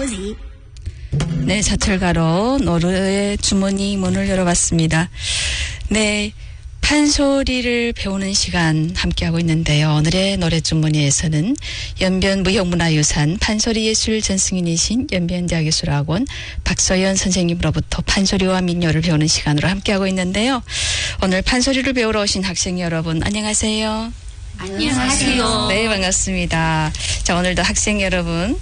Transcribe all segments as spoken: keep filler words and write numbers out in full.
music. 네, 사철가로 노래 주머니 문을 열어봤습니다. 네, 판소리를 배우는 시간 함께하고 있는데요. 오늘의 노래 주머니에서는 연변 무형문화유산 판소리예술 전승인이신 연변대학예술학원 박서연 선생님으로부터 판소리와 민요를 배우는 시간으로 함께하고 있는데요. 오늘 판소리를 배우러 오신 학생 여러분 안녕하세요. 안녕하세요. 네, 반갑습니다. 자, 오늘도 학생 여러분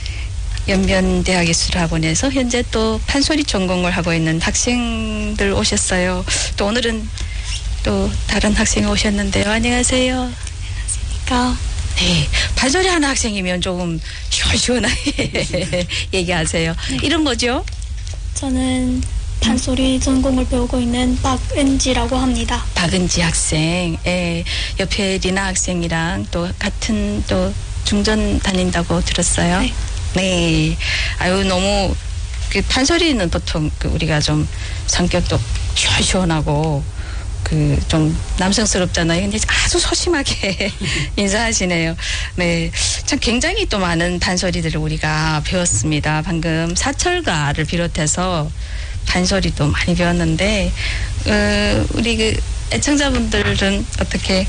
연변대학예술학원에서 현재 또 판소리 전공을 하고 있는 학생들 오셨어요. 또 오늘은 또 다른 학생이 오셨는데요. 안녕하세요. 안녕하십니까. 네, 판소리 하는 학생이면 조금 시원시원하게 얘기하세요. 네. 이름 뭐죠? 저는 판소리 전공을 배우고 있는 박은지라고 합니다. 박은지 학생. 예, 옆에 리나 학생이랑 또 같은 또 중전 다닌다고 들었어요. 네. 네. 아유, 너무 그 판소리는 보통 그 우리가 좀 성격도 시원시원하고 그 좀 남성스럽잖아요. 근데 아주 소심하게 인사하시네요. 네, 참 굉장히 또 많은 판소리들을 우리가 배웠습니다. 방금 사철가를 비롯해서 판소리도 많이 배웠는데 어, 우리 그 애청자분들은 어떻게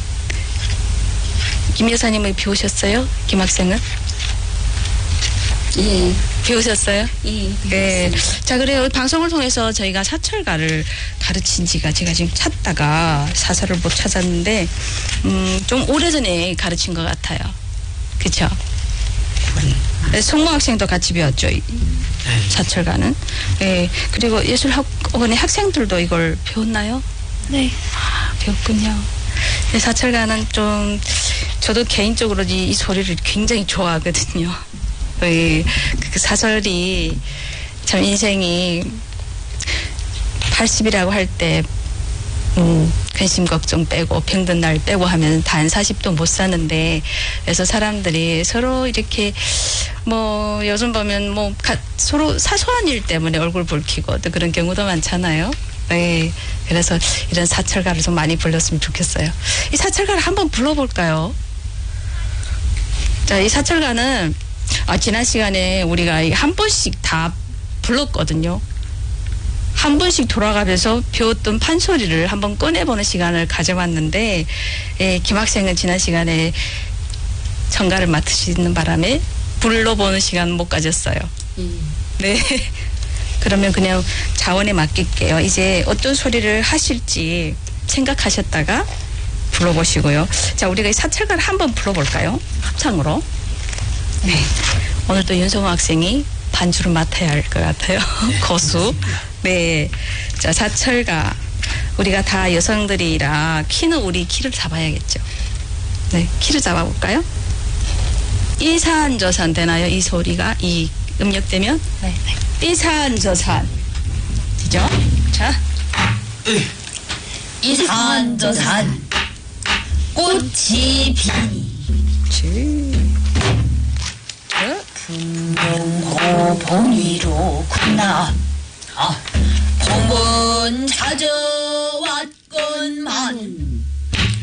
김 여사님을 배우셨어요? 김 학생은? 예. 배우셨어요? 예. 네. 자, 그래요. 방송을 통해서 저희가 사철가를 가르친 지가 제가 지금 찾다가 사설을 못 찾았는데, 음, 좀 오래전에 가르친 것 같아요. 그쵸? 네, 성모 학생도 같이 배웠죠. 이 사철가는. 네. 그리고 예술학원의 학생들도 이걸 배웠나요? 네. 아, 배웠군요. 네, 사철가는 좀, 저도 개인적으로 이, 이 소리를 굉장히 좋아하거든요. 그 사설이 참 인생이 팔십이라고 할 때 음, 근심 걱정 빼고 병든 날 빼고 하면 단 사십도 못 사는데 그래서 사람들이 서로 이렇게 뭐 요즘 보면 뭐 가, 서로 사소한 일 때문에 얼굴 붉히고 또 그런 경우도 많잖아요. 네, 그래서 이런 사철가를 좀 많이 불렀으면 좋겠어요. 이 사철가를 한번 불러볼까요? 자, 이 사철가는 아, 지난 시간에 우리가 한 번씩 다 불렀거든요. 한 번씩 돌아가면서 배웠던 판소리를 한번 꺼내보는 시간을 가져봤는데, 예, 김 학생은 지난 시간에 청가를 맡으시는 바람에 불러보는 시간 못 가졌어요. 음. 네. 그러면 그냥 자원에 맡길게요. 이제 어떤 소리를 하실지 생각하셨다가 불러보시고요. 자, 우리가 이 사철가를 한번 불러볼까요? 합창으로. 네. 오늘도 윤성호 학생이 반주를 맡아야 할 것 같아요. 네, 고수. 네. 자, 사철가. 우리가 다 여성들이라 키는 우리 키를 잡아야겠죠. 네. 키를 잡아볼까요? 이산저산 되나요? 이 소리가, 이 음역되면? 네. 네. 이산저산. 되죠? 자. 이산저산 꽃이 피니. 지. 분명호 봉이로구나. 아, 봉은 찾아왔건만